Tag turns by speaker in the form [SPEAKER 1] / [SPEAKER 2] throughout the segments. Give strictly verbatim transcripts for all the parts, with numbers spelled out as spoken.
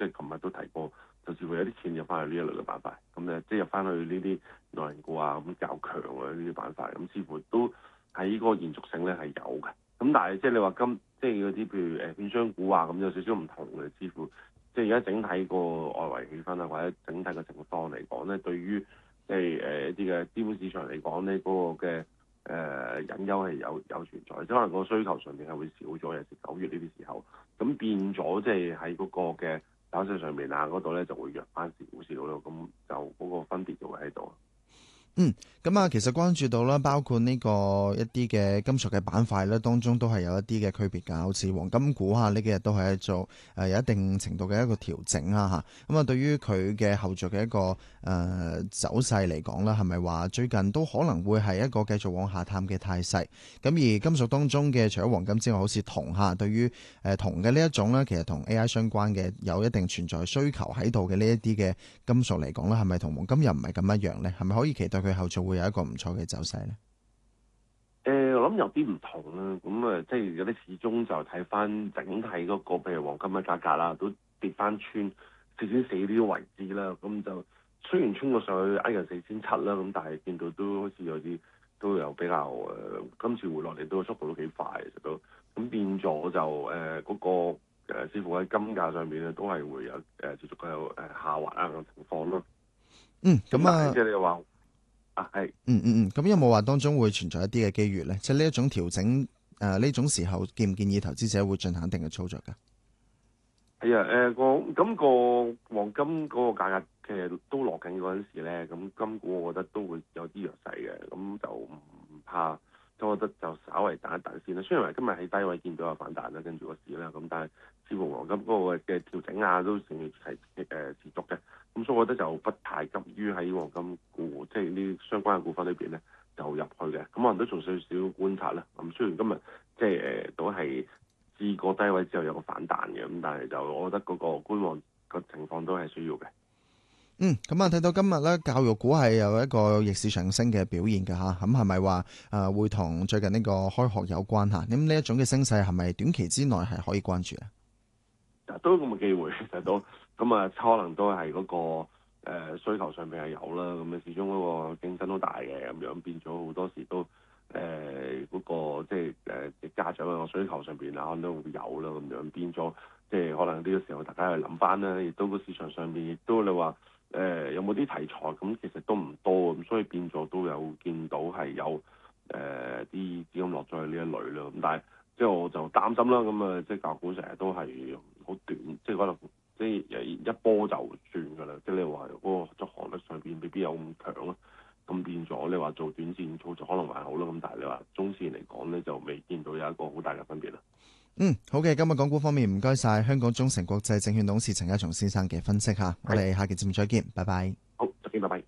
[SPEAKER 1] 即係琴日都提過，就似乎有啲錢入翻去呢一類嘅板塊，咁咧即係入翻去呢啲內銀股啊，咁較強嘅呢啲板塊，咁似乎都喺嗰個延續性咧係有嘅。咁但係即係你話今即係嗰啲譬如誒券商股啊，咁有少少唔同嘅，似乎即係而家整體個外圍氣氛啊，或者整體嘅情況嚟講咧，對於即係誒一啲嘅資本市場嚟講咧，嗰、那個嘅誒、呃、隱憂係有有存在，即係可能個需求上面係會少咗，尤其是九月呢啲時候，咁變咗即係喺嗰個嘅走勢上面啊嗰度咧就會弱翻少少咯，咁就嗰個分別就會喺度。
[SPEAKER 2] 嗯，咁啊，其實關注到啦，包括呢個一啲嘅金屬嘅板塊咧，當中都係有一啲嘅區別㗎，好似黃金股嚇呢幾日都係做誒有一定程度嘅一個調整啦嚇。咁啊，對於佢嘅後續嘅一個誒、呃、走勢嚟講啦，係咪話最近都可能會係一個繼續往下探嘅態勢？咁而金屬當中嘅除咗黃金之外，好似銅嚇，對於誒銅嘅呢一種咧，其實同 A I 相關嘅有一定存在需求喺度嘅呢一啲嘅金屬嚟講咧，係咪同黃金又唔係咁一樣咧？係咪可以期待佢後續會有一個唔錯嘅走勢咧？
[SPEAKER 1] 誒、呃，我諗有啲唔同啦，咁啊，即係有啲始終就睇翻整體嗰、那個，譬如黃金嘅價格啦，都跌翻穿四千四呢啲位置啦，咁就雖然穿過上去挨近四千七啦，咁但係見到都好似有啲都有比較誒、呃，今次回落嚟都速度都幾快，其實都咁變咗就誒嗰、呃那個誒、呃，似乎喺金價上面咧都係會有誒、呃、持續嘅誒下滑啊嘅情況咯。
[SPEAKER 2] 嗯，咁啊，
[SPEAKER 1] 即係你話。啊，係，
[SPEAKER 2] 嗯嗯嗯，咁有冇話當中會存在一啲嘅機遇咧？即係呢一種調整，誒、呃、呢種時候建唔建議投資者會進行一定嘅操作㗎？
[SPEAKER 1] 係啊，誒、呃、個咁個黃金嗰個價格其實都落緊嗰陣時咧，咁金股我覺得都會有啲弱勢嘅，咁就唔怕，咁我覺得就稍微等一等先啦。雖然話今日喺低位見到有反彈啦，跟住個市啦，咁但係似乎黃金嗰個嘅調整啊都成日係誒持續嘅。咁所以我覺得就不太急於喺黃金股，即係呢啲相關嘅股份裏邊咧，就入去嘅。咁可能都做少少觀察啦。咁雖然今日即係誒、呃、都係試過低位之後有個反彈嘅，咁但係就我覺得嗰個觀望個情況都係需要嘅。
[SPEAKER 2] 嗯，咁啊睇到今日咧，教育股係有一個逆市上升嘅表現㗎嚇。咁係咪話誒會同最近呢個開學有關嚇？咁呢一種嘅升勢係咪短期之內係可以關注咧？
[SPEAKER 1] 都咁嘅機會，其實都咁啊，可能都係嗰、那個、呃、需求上面係有啦。咁啊，始終嗰個競爭都大嘅，咁樣變咗好多時都誒嗰、呃那個即係誒家長嘅需求上邊啊，可能都會有啦。咁樣變咗，即係可能呢個時候大家去諗翻啦，亦都個市場上邊亦都你話誒、呃、有冇啲題材咁，其實都唔多咁，所以變咗都有見到係有誒啲、呃、資金落咗去呢一類咯。咁但係即係我就擔心啦。咁啊，即係教股成日都係好短，即係可能即係一波就算㗎啦。即係你話嗰個續航力上邊未必有咁強咯。咁變咗你話做短線操作可能還好啦。咁但係你話中線嚟講咧，就未見到有一個好大嘅分別啦。
[SPEAKER 2] 嗯，好嘅，今日港股方面唔該晒香港中誠國際證券董事陳家松先生嘅分析吓，我哋下期節目再見，拜拜。
[SPEAKER 1] 好，再見，拜拜。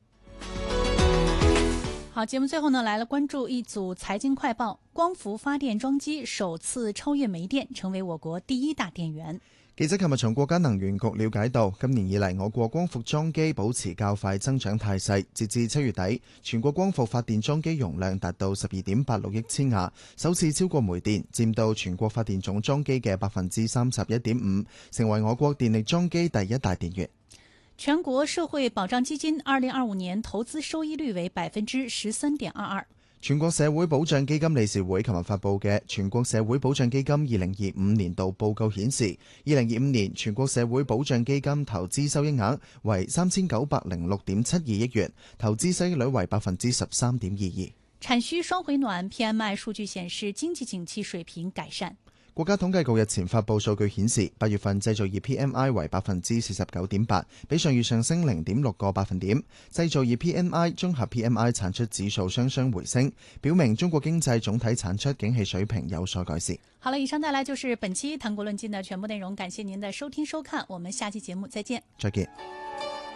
[SPEAKER 3] 好，節目最後呢，來了關注一組財經快報。光伏發電裝機首次超越煤電，成為我國第一大電源。
[SPEAKER 2] 記者琴日從國家能源局了解到，今年以嚟我國光伏裝機保持較快增長態勢，截至七月底，全國光伏發電裝機容量達到十二點八六億千瓦，首次超過煤電，佔到全國發電總裝機嘅百分之三十一點五，成為我國電力裝機第一大電源。
[SPEAKER 3] 全國社會保障基金二零二五年投資收益率為百分之十三點二二。
[SPEAKER 2] 全國社會保障基金理事會琴日發布嘅全國社會保障基金二零二五年度報告顯示，二零二五年全國社會保障基金投資收益額為三千九百零六點七二億元，投資收益率為百分之十三點二二。
[SPEAKER 3] 產需雙回暖 P M I 數據顯示經濟景氣水平改善。
[SPEAKER 2] 國家統計局日前發布數據顯示，八月份製造業 P M I 為百分之四十九點八，比上月上升零點六個百分點。製造業 P M I、綜合 P M I 產出指數雙雙回升，表明中國經濟總體產出景氣水平有所改善。
[SPEAKER 3] 好了，以上帶來就是本期談國論盡的全部內容，感謝您的收聽收看，我們下期節目再見。
[SPEAKER 2] 再見。